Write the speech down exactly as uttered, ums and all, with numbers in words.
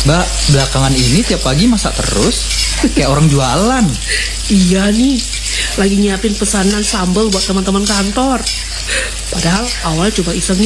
Mbak, belakangan ini tiap pagi masak terus, kayak orang jualan. Iya nih, lagi nyiapin pesanan sambal buat teman-teman kantor. Padahal awal coba iseng